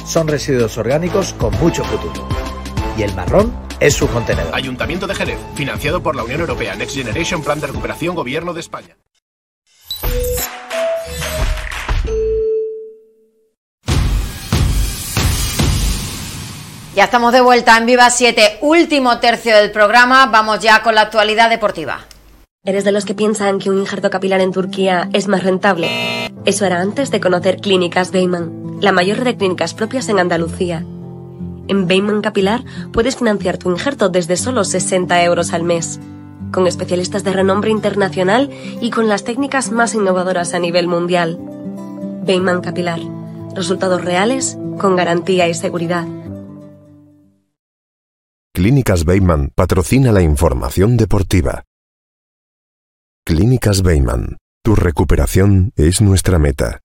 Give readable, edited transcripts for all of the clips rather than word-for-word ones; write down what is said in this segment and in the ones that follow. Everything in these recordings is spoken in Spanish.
Son residuos orgánicos con mucho futuro. Y el marrón es su contenedor. Ayuntamiento de Jerez, financiado por la Unión Europea, Next Generation, Plan de Recuperación, Gobierno de España. Ya estamos de vuelta en Viva 7, último tercio del programa. Vamos ya con la actualidad deportiva. ¿Eres de los que piensan que un injerto capilar en Turquía es más rentable? Eso era antes de conocer Clínicas Beyman, la mayor red de clínicas propias en Andalucía. En Beyman Capilar puedes financiar tu injerto desde solo 60 euros al mes, con especialistas de renombre internacional y con las técnicas más innovadoras a nivel mundial. Beyman Capilar, resultados reales con garantía y seguridad. Clínicas Beyman patrocina la información deportiva. Clínicas Beyman, tu recuperación es nuestra meta.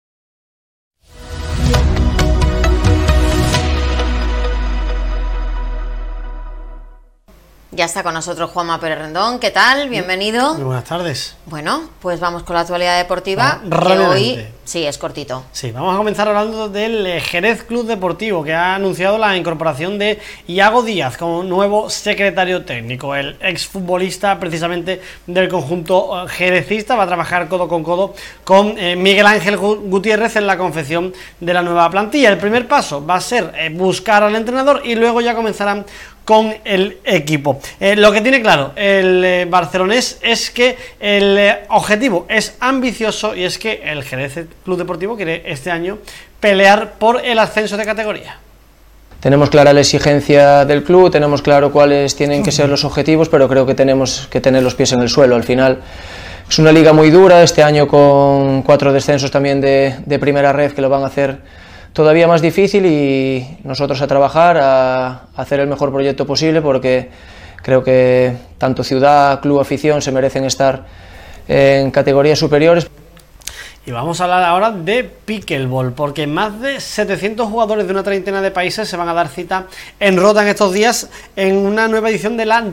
Ya está con nosotros Juanma Pérez Rendón. ¿Qué tal? Bienvenido. Muy buenas tardes. Bueno, pues vamos con la actualidad deportiva, que hoy sí es cortito. Sí, vamos a comenzar hablando del Jerez Club Deportivo, que ha anunciado la incorporación de Iago Díaz como nuevo secretario técnico. El exfutbolista precisamente del conjunto jerezista va a trabajar codo con codo con Miguel Ángel Gutiérrez en la confección de la nueva plantilla. El primer paso va a ser buscar al entrenador y luego ya comenzarán con el equipo. Lo que tiene claro el barcelonés es que el objetivo es ambicioso y es que el Jerez Club Deportivo quiere este año pelear por el ascenso de categoría. Tenemos clara la exigencia del club, tenemos claro cuáles tienen que ser los objetivos, pero creo que tenemos que tener los pies en el suelo. Al final es una liga muy dura, este año con 4 descensos también de primera red que lo van a hacer todavía más difícil, y nosotros a trabajar, a hacer el mejor proyecto posible, porque creo que tanto ciudad, club, afición se merecen estar en categorías superiores. Y vamos a hablar ahora de pickleball, porque más de 700 jugadores de una treintena de países se van a dar cita en Rota en estos días en una nueva edición de la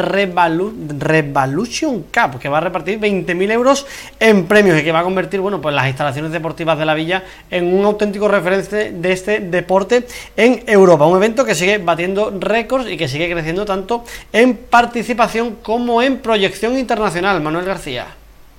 Revolution Cup, que va a repartir 20.000 euros en premios y que va a convertir, bueno, pues las instalaciones deportivas de la villa en un auténtico referente de este deporte en Europa. Un evento que sigue batiendo récords y que sigue creciendo tanto en participación como en proyección internacional. Manuel García.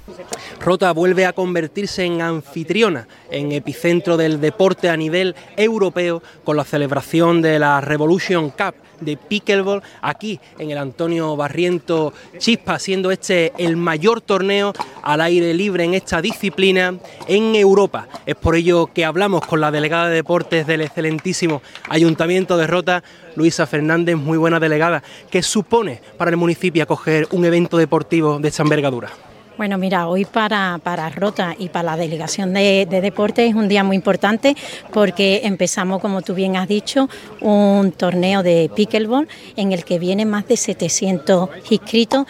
Rota vuelve a convertirse en anfitriona, en epicentro del deporte a nivel europeo, con la celebración de la Revolution Cup de pickleball aquí en el Antonio Barriento Chispa, siendo este el mayor torneo al aire libre en esta disciplina en Europa. Es por ello que hablamos con la delegada de deportes del excelentísimo Ayuntamiento de Rota, Luisa Fernández. Muy buena delegada. ¿Qué supone para el municipio acoger un evento deportivo de esta envergadura? Bueno, mira, hoy para Rota y para la Delegación de Deportes es un día muy importante, porque empezamos, como tú bien has dicho, un torneo de pickleball en el que vienen más de 700 inscritos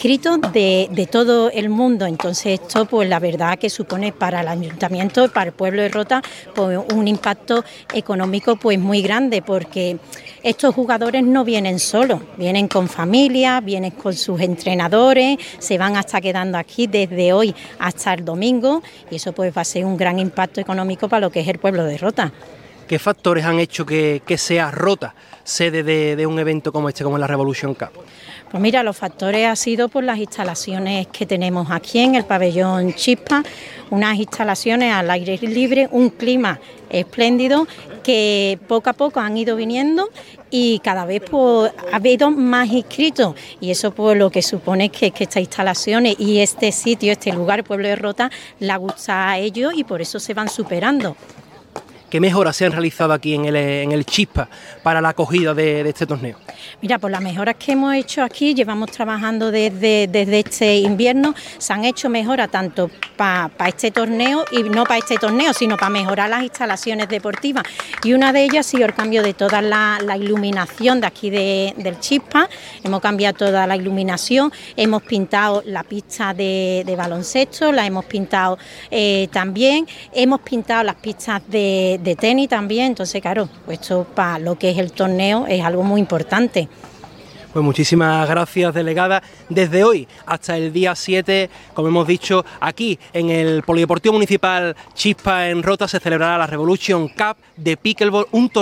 de todo el mundo. Entonces esto, pues la verdad que supone para el Ayuntamiento, para el pueblo de Rota, pues un impacto económico pues muy grande, porque estos jugadores no vienen solos, vienen con familia, vienen con sus entrenadores, se van hasta quedando aquí desde hoy hasta el domingo, y eso pues va a ser un gran impacto económico para lo que es el pueblo de Rota. ¿Qué factores han hecho que sea Rota sede de un evento como este, como la Revolution Cup? Pues mira, los factores han sido por las instalaciones que tenemos aquí en el pabellón Chispa, unas instalaciones al aire libre, un clima espléndido, que poco a poco han ido viniendo y cada vez pues, ha habido más inscritos, y eso pues lo que supone es que estas instalaciones y este sitio, este lugar, el pueblo de Rota, le gusta a ellos y por eso se van superando. ¿Qué mejoras se han realizado aquí en el Chispa para la acogida de este torneo? Mira, pues las mejoras que hemos hecho aquí, llevamos trabajando desde este invierno, se han hecho mejoras tanto para este torneo, y no para este torneo, sino para mejorar las instalaciones deportivas. Y una de ellas ha sido el cambio de toda la iluminación de aquí del Chispa. Hemos cambiado toda la iluminación, hemos pintado la pista de baloncesto, la hemos pintado también, hemos pintado las pistas de tenis también. Entonces, claro, pues esto para lo que es el torneo es algo muy importante. Pues muchísimas gracias, delegada. Desde hoy hasta el día 7, como hemos dicho, aquí en el Polideportivo Municipal Chispa en Rota se celebrará la Revolution Cup de pickleball, un torneo